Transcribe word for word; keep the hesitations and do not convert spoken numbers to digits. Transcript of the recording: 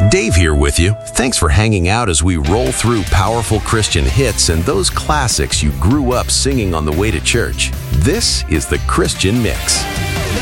Dave here with you. Thanks for hanging out as we roll through powerful Christian hits and those classics you grew up singing on the way to church. This is the Christian Mix.